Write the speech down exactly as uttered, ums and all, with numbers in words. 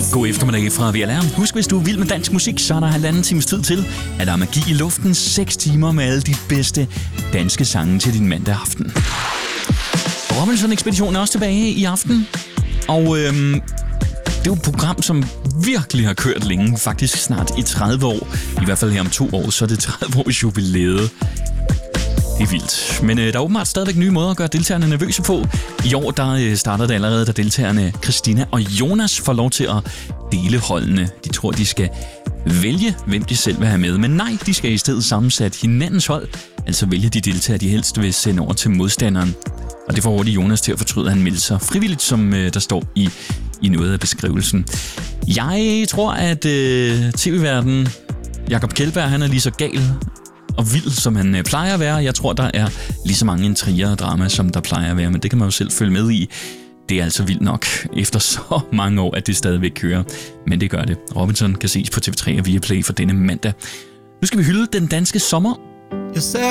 God eftermiddag fra V L R. Husk, hvis du er vild med dansk musik, så er der halvanden times tid til, at der er magi i luften. Seks timer med alle de bedste danske sange til din mandag aften. Robinson-ekspeditionen er også tilbage i aften. Og øhm, det er jo et program, som virkelig har kørt længe. Faktisk snart i tredive år. I hvert fald her om to år, så er det tredive års jubilæet. Det er vildt. Men øh, der er åbenbart stadigvæk nye måder at gøre deltagerne nervøse på. I år der øh, starter det allerede, da deltagerne Christina og Jonas får lov til at dele holdene. De tror, de skal vælge, hvem de selv vil have med. Men nej, de skal i stedet sammensætte hinandens hold. Altså vælge de deltagere, de helst vil sende over til modstanderen. Og det får hurtigt Jonas til at fortryde, at han melder sig frivilligt, som øh, der står i, i noget af beskrivelsen. Jeg tror, at øh, tv-verdenen Jakob Kjeldberg, han er lige så gal og vild, som han øh, plejer at være. Jeg tror, der er lige så mange intriger og drama, som der plejer at være, men det kan man jo selv følge med i. Det er altså vildt nok, efter så mange år, at det stadigvæk kører. Men det gør det. Robinson kan ses på T V tre og Viaplay for denne mandag. Nu skal vi hylde den danske sommer. Jeg ser